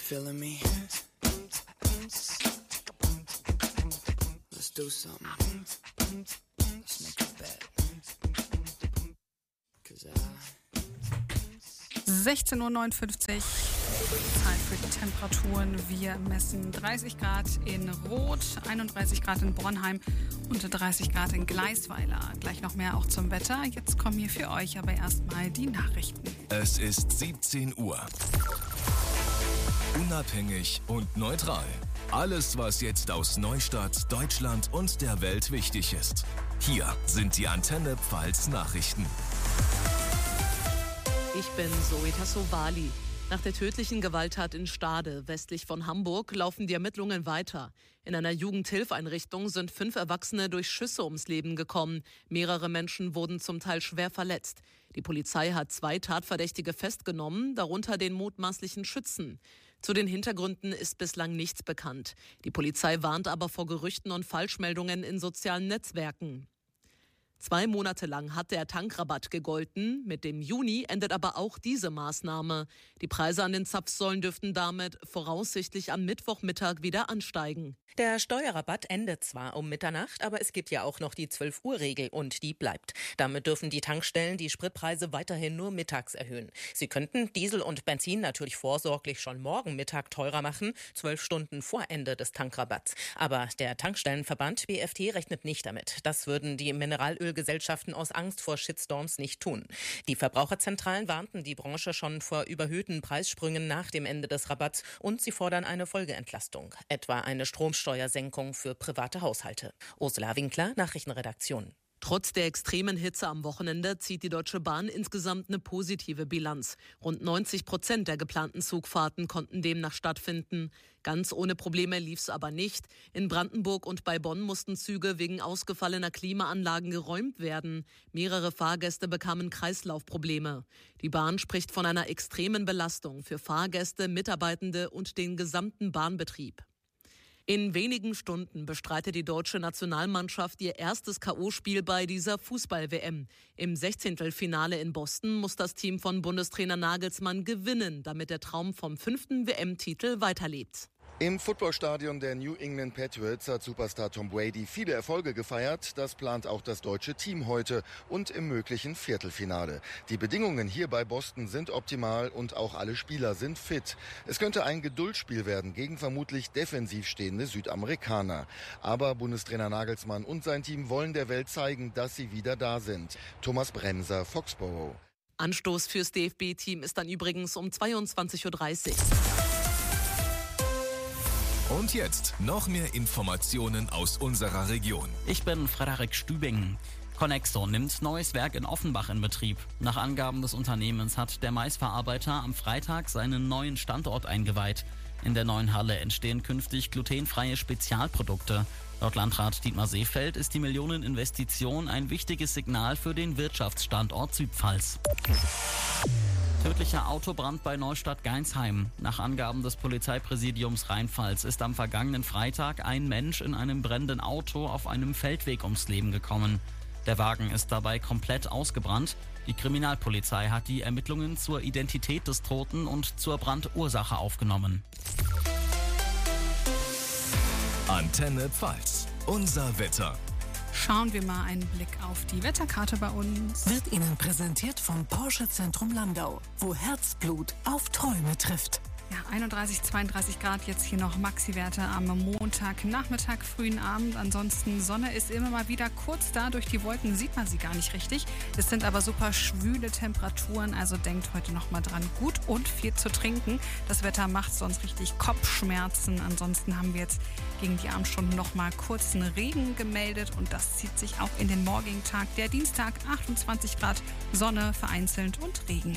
feeling me? Let's do something. Let's make a bet. 16:59 Uhr. Zeit für die Temperaturen. Wir messen 30 Grad in Roth, 31 Grad in Bornheim und 30 Grad in Gleisweiler. Gleich noch mehr auch zum Wetter. Jetzt kommen hier für euch aber erstmal die Nachrichten. Es ist 17 Uhr. Unabhängig und neutral. Alles, was jetzt aus Neustadt, Deutschland und der Welt wichtig ist. Hier sind die Antenne Pfalz Nachrichten. Ich bin Zoe Tassovali. Nach der tödlichen Gewalttat in Stade, westlich von Hamburg, laufen die Ermittlungen weiter. In einer Jugendhilfeinrichtung sind 5 Erwachsene durch Schüsse ums Leben gekommen. Mehrere Menschen wurden zum Teil schwer verletzt. Die Polizei hat 2 Tatverdächtige festgenommen, darunter den mutmaßlichen Schützen. Zu den Hintergründen ist bislang nichts bekannt. Die Polizei warnt aber vor Gerüchten und Falschmeldungen in sozialen Netzwerken. 2 Monate lang hat der Tankrabatt gegolten. Mit dem Juni endet aber auch diese Maßnahme. Die Preise an den Zapfsäulen dürften damit voraussichtlich am Mittwochmittag wieder ansteigen. Der Steuerrabatt endet zwar um Mitternacht, aber es gibt ja auch noch die 12-Uhr-Regel und die bleibt. Damit dürfen die Tankstellen die Spritpreise weiterhin nur mittags erhöhen. Sie könnten Diesel und Benzin natürlich vorsorglich schon morgen Mittag teurer machen, 12 Stunden vor Ende des Tankrabatts. Aber der Tankstellenverband BFT rechnet nicht damit. Das würden die Mineralölgesellschaften aus Angst vor Shitstorms nicht tun. Die Verbraucherzentralen warnten die Branche schon vor überhöhten Preissprüngen nach dem Ende des Rabatts und sie fordern eine Folgeentlastung, etwa eine Stromsteuersenkung für private Haushalte. Ursula Winkler, Nachrichtenredaktion. Trotz der extremen Hitze am Wochenende zieht die Deutsche Bahn insgesamt eine positive Bilanz. Rund 90% der geplanten Zugfahrten konnten demnach stattfinden. Ganz ohne Probleme lief's aber nicht. In Brandenburg und bei Bonn mussten Züge wegen ausgefallener Klimaanlagen geräumt werden. Mehrere Fahrgäste bekamen Kreislaufprobleme. Die Bahn spricht von einer extremen Belastung für Fahrgäste, Mitarbeitende und den gesamten Bahnbetrieb. In wenigen Stunden bestreitet die deutsche Nationalmannschaft ihr erstes K.O.-Spiel bei dieser Fußball-WM. Im 16. in Boston muss das Team von Bundestrainer Nagelsmann gewinnen, damit der Traum vom 5. WM-Titel weiterlebt. Im Footballstadion der New England Patriots hat Superstar Tom Brady viele Erfolge gefeiert. Das plant auch das deutsche Team heute und im möglichen Viertelfinale. Die Bedingungen hier bei Boston sind optimal und auch alle Spieler sind fit. Es könnte ein Geduldsspiel werden gegen vermutlich defensiv stehende Südamerikaner. Aber Bundestrainer Nagelsmann und sein Team wollen der Welt zeigen, dass sie wieder da sind. Thomas Bremser, Foxborough. Anstoß fürs DFB-Team ist dann übrigens um 22:30 Uhr. Und jetzt noch mehr Informationen aus unserer Region. Ich bin Frederik Stübing. Conexo nimmt neues Werk in Offenbach in Betrieb. Nach Angaben des Unternehmens hat der Maisverarbeiter am Freitag seinen neuen Standort eingeweiht. In der neuen Halle entstehen künftig glutenfreie Spezialprodukte. Laut Landrat Dietmar Seefeld ist die Millioneninvestition ein wichtiges Signal für den Wirtschaftsstandort Südpfalz. Tödlicher Autobrand bei Neustadt-Geinsheim. Nach Angaben des Polizeipräsidiums Rheinpfalz ist am vergangenen Freitag ein Mensch in einem brennenden Auto auf einem Feldweg ums Leben gekommen. Der Wagen ist dabei komplett ausgebrannt. Die Kriminalpolizei hat die Ermittlungen zur Identität des Toten und zur Brandursache aufgenommen. Antenne Pfalz. Unser Wetter. Schauen wir mal einen Blick auf die Wetterkarte bei uns. Wird Ihnen präsentiert vom Porsche Zentrum Landau, wo Herzblut auf Träume trifft. Ja, 31, 32 Grad jetzt hier noch Maxi-Werte am Montagnachmittag, frühen Abend. Ansonsten Sonne ist immer mal wieder kurz da. Durch die Wolken sieht man sie gar nicht richtig. Es sind aber super schwüle Temperaturen. Also denkt heute noch mal dran, gut und viel zu trinken. Das Wetter macht sonst richtig Kopfschmerzen. Ansonsten haben wir jetzt gegen die Abendstunden noch mal kurzen Regen gemeldet. Und das zieht sich auch in den morgigen Tag. Der Dienstag 28 Grad, Sonne vereinzelt und Regen.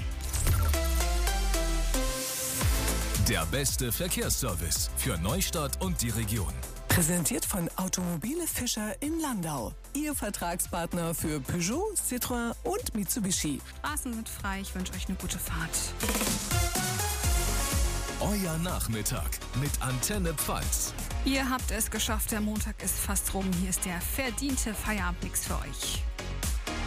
Der beste Verkehrsservice für Neustadt und die Region. Präsentiert von Automobile Fischer in Landau. Ihr Vertragspartner für Peugeot, Citroën und Mitsubishi. Straßen sind frei. Ich wünsche euch eine gute Fahrt. Euer Nachmittag mit Antenne Pfalz. Ihr habt es geschafft. Der Montag ist fast rum. Hier ist der verdiente Feierabendmix für euch.